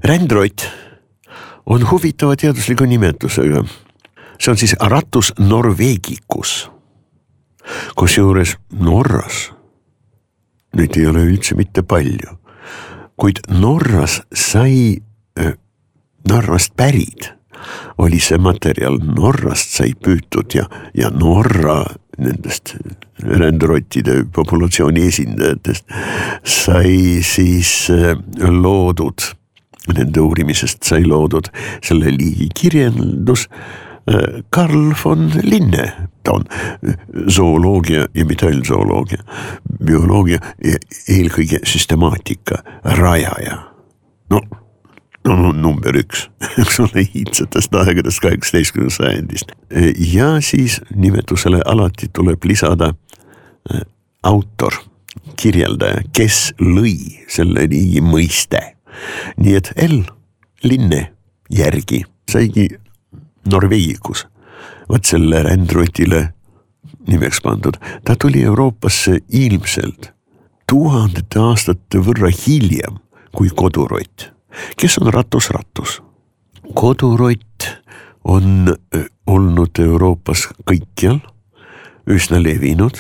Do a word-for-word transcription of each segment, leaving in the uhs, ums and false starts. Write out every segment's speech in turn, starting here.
Rändrott on huvitava teadusliku nimetusega. See on siis Aratus norvegicus, kus juures Norras nüüd ei ole üldse mitte palju, kuid Norras sai, Norrast pärid oli see materjal, Norrast sai püütud ja, ja Norra nendest rändrottide populatsiooni esindajatest sai siis loodud, nende uurimisest sai loodud selle liigi kirjeldus Carl von Linne. Ta on zooloogia ja mitte ainult zooloogia, bioloogia ja eelkõige süstemaatika rajaja. No, no, no number üks, eks ole iidsetest aegadest kaheksateistkümnendast sajandist. Ja siis nimetusele alati tuleb lisada autor, kirjeldaja, kes lõi selle liigi mõiste. Nii et L. Linne järgi saigi norvegicus, võt selle rändrotile nimeks pandud. Ta tuli Euroopasse ilmselt tuhandete aastate võrra hiljem kui kodurott. Kes on Ratus Ratus? Kodurott on olnud Euroopas kõikjal, üsna levinud,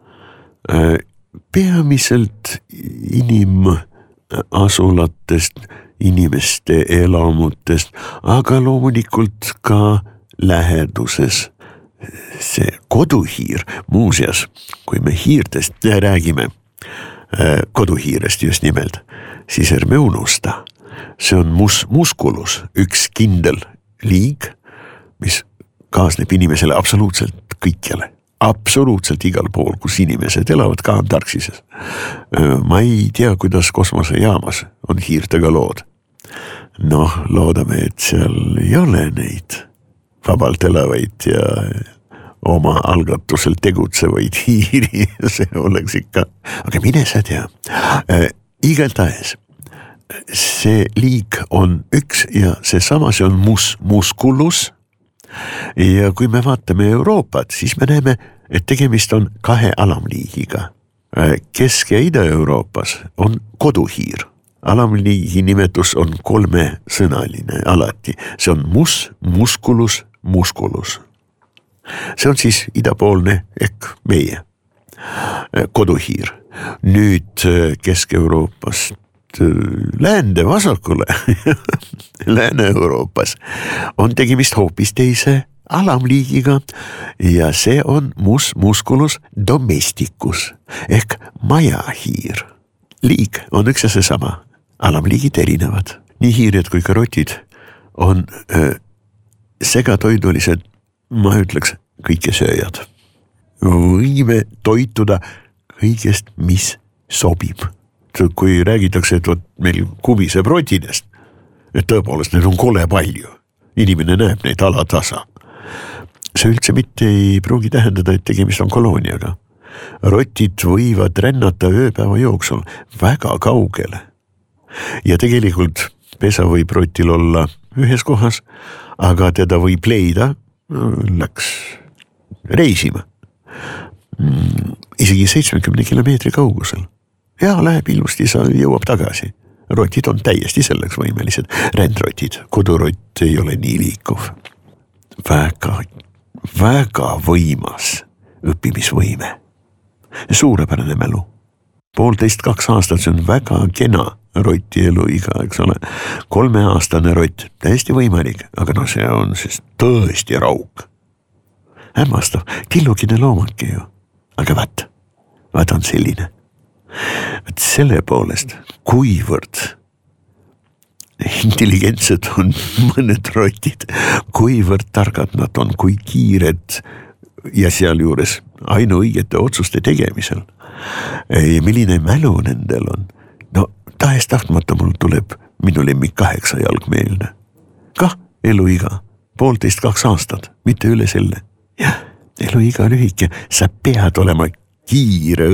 peamiselt inimasulatest, inimeste elamutest, aga loomulikult ka läheduses. See koduhiir, muuseas, kui me hiirtest räägime, koduhiirest just nimelt, siis ärme unusta. See on mus, muskulus, üks kindel liig, mis kaasneb inimesele absoluutselt kõikjale. Absoluutselt igal pool, kus inimesed elavad, ka Antarksises. Ma ei tea, kuidas kosmosejaamas on hiirtega lood. Noh, loodame, et seal ei ole neid vabalt elavaid ja oma algatusel tegutsevaid hiiri, see oleks ikka, aga mine sa tea. Igatahes, see liik on üks ja see sama, see on mus, muskulus. Ja kui me vaatame Euroopat, siis me näeme, et tegemist on kahe alamliigiga. Kesk- ja Ida-Euroopas on koduhiir. Alamliigi nimetus on kolmesõnaline alati. See on mus, muskulus, muskulus. See on siis idapoolne ehk meie koduhiir. Nüüd Kesk-Euroopast läände vasakule, Lääne-Euroopas on tegemist hoopis teise alamliigiga ja see on mus, musculus domesticus ehk majahiir. Liig on üks ja see sama, alamliigid erinevad. Nii hiired kui ka rotid on äh, segatoidulised, ma ütleks, kõikesööjad. Võime toituda kõigest, mis sobib. Kui räägitakse, et meil kubiseb rotidest, et tõepoolest need on kole palju. Inimene näeb neid alatasa. See üldse mitte ei pruugi tähendada, et tegemist on kolooniaga. Rotid võivad rännata ööpäeva jooksul väga kaugele. Ja tegelikult pesa võib rotil olla ühes kohas, aga teda võib leida, läks reisima. Isegi seitsmekümne kilomeetri kaugusel. Ja läheb ilusti, sa jõuab tagasi. Rotid on täiesti selleks võimelised. Rändrotid, kodurott ei ole nii liikuv. Väga, väga võimas õppimisvõime. Suurepärane mälu. Poolteist kaks aastat, see on väga kena roti eluiga, eks ole. Kolmeaastane rott, täiesti võimalik, aga no see on siis tõesti rauk. Hämmastav, tillukine loomake ju. Aga vaat, vaat on selline. Et selle poolest, kuivõrd intelligentsed on mõned rotid, kuivõrd targad nad on, kui kiired ja seal juures ainuõigete otsuste tegemisel. Ja milline mälu nendel on. No tahes tahtmata mul tuleb minu lemmik kaheksa jalg meelde. Kah eluiga, poolteist kaks aastat, mitte üle selle. Jah, eluiga lühike, sa pead olema kiire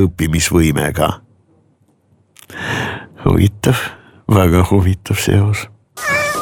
õppimisvõimega. Huvitav, väga huvitav seos.